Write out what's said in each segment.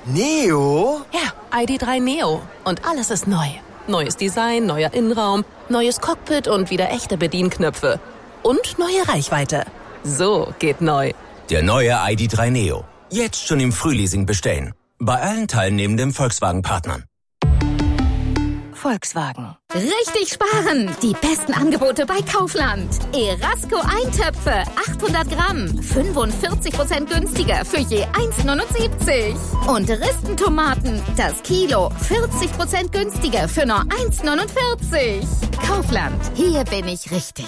Neo? Ja, ID.3 Neo. Und alles ist neu. Neues Design, neuer Innenraum, neues Cockpit und wieder echte Bedienknöpfe. Und neue Reichweite. So geht neu. Der neue ID.3 Neo. Jetzt schon im Frühleasing bestellen. Bei allen teilnehmenden Volkswagen-Partnern. Volkswagen. Richtig sparen! Die besten Angebote bei Kaufland. Erasco Eintöpfe, 800 Gramm, 45% günstiger für je 1,79. Und Ristentomaten, das Kilo, 40% günstiger für nur 1,49. Kaufland, hier bin ich richtig.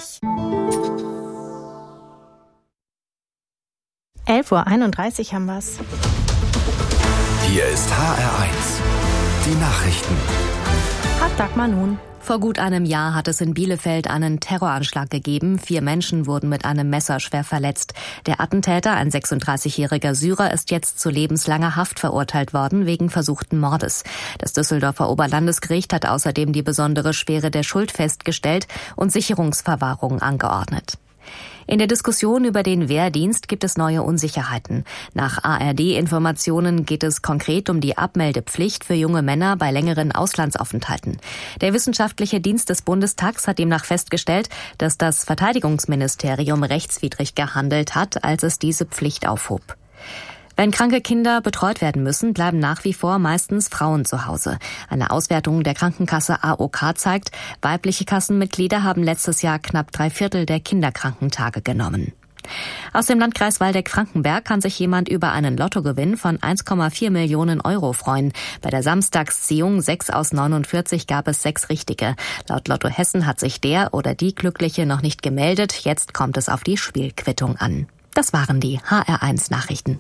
11:31 Uhr haben wir's. Hier ist HR1. Die Nachrichten. Dagmar nun. Vor gut einem Jahr hat es in Bielefeld einen Terroranschlag gegeben. 4 Menschen wurden mit einem Messer schwer verletzt. Der Attentäter, ein 36-jähriger Syrer, ist jetzt zu lebenslanger Haft verurteilt worden wegen versuchten Mordes. Das Düsseldorfer Oberlandesgericht hat außerdem die besondere Schwere der Schuld festgestellt und Sicherungsverwahrung angeordnet. In der Diskussion über den Wehrdienst gibt es neue Unsicherheiten. Nach ARD-Informationen geht es konkret um die Abmeldepflicht für junge Männer bei längeren Auslandsaufenthalten. Der Wissenschaftliche Dienst des Bundestags hat demnach festgestellt, dass das Verteidigungsministerium rechtswidrig gehandelt hat, als es diese Pflicht aufhob. Wenn kranke Kinder betreut werden müssen, bleiben nach wie vor meistens Frauen zu Hause. Eine Auswertung der Krankenkasse AOK zeigt, weibliche Kassenmitglieder haben letztes Jahr knapp 3/4 der Kinderkrankentage genommen. Aus dem Landkreis Waldeck-Frankenberg kann sich jemand über einen Lottogewinn von 1,4 Millionen Euro freuen. Bei der Samstagsziehung 6 aus 49 gab es 6 Richtige. Laut Lotto Hessen hat sich der oder die Glückliche noch nicht gemeldet. Jetzt kommt es auf die Spielquittung an. Das waren die HR1 Nachrichten.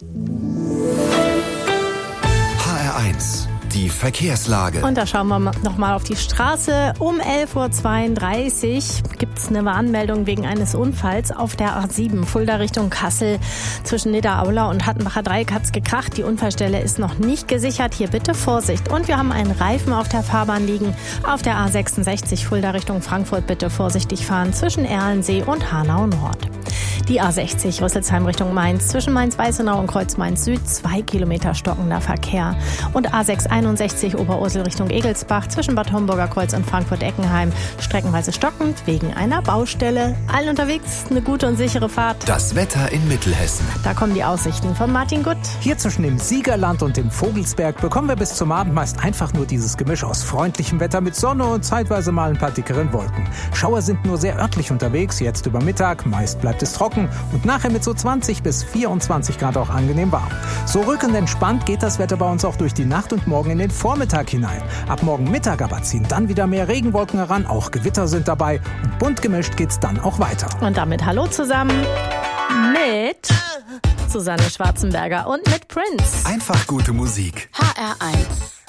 HR1, die Verkehrslage. Und da schauen wir nochmal auf die Straße. Um 11:32 Uhr gibt es eine Warnmeldung wegen eines Unfalls auf der A7 Fulda Richtung Kassel. Zwischen Niederaula und Hattenbacher Dreieck hat's gekracht. Die Unfallstelle ist noch nicht gesichert. Hier bitte Vorsicht. Und wir haben einen Reifen auf der Fahrbahn liegen. Auf der A66 Fulda Richtung Frankfurt bitte vorsichtig fahren zwischen Erlensee und Hanau Nord. Die A60 Rüsselsheim Richtung Mainz zwischen Mainz-Weißenau und Kreuz-Mainz-Süd 2 Kilometer stockender Verkehr. Und A661 Oberursel Richtung Egelsbach zwischen Bad Homburger Kreuz und Frankfurt-Eckenheim streckenweise stockend wegen einer Baustelle. Allen unterwegs eine gute und sichere Fahrt. Das Wetter in Mittelhessen. Da kommen die Aussichten von Martin Gutt. Hier zwischen dem Siegerland und dem Vogelsberg bekommen wir bis zum Abend meist einfach nur dieses Gemisch aus freundlichem Wetter mit Sonne und zeitweise mal ein paar dickeren Wolken. Schauer sind nur sehr örtlich unterwegs, jetzt über Mittag, meist bleibt es trocken und nachher mit so 20 bis 24 Grad auch angenehm warm. So rückend entspannt geht das Wetter bei uns auch durch die Nacht und morgen in den Vormittag hinein. Ab morgen Mittag aber ziehen dann wieder mehr Regenwolken heran, auch Gewitter sind dabei und bunt gemischt geht's dann auch weiter. Und damit hallo zusammen mit Susanne Schwarzenberger und mit Prince. Einfach gute Musik. HR1